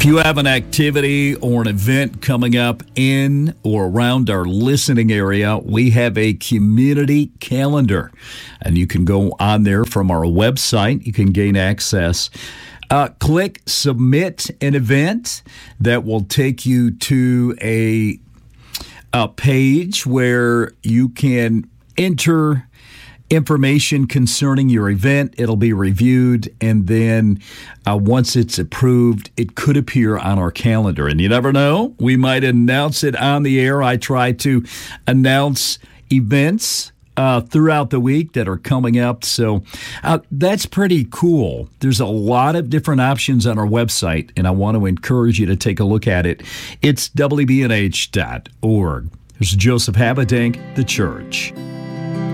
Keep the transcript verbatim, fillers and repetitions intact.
you have an activity or an event coming up in or around our listening area, we have a community calendar, and you can go on there from our website. You can gain access. Uh, click Submit an Event. That will take you to a, a page where you can enter information concerning your event. It'll be reviewed, and then uh, once it's approved, it could appear on our calendar. And you never know, we might announce it on the air. I try to announce events uh, throughout the week that are coming up, so uh, that's pretty cool. There's a lot of different options on our website, and I want to encourage you to take a look at it. It's W B N H dot org. There's Joseph Habedank, The Church.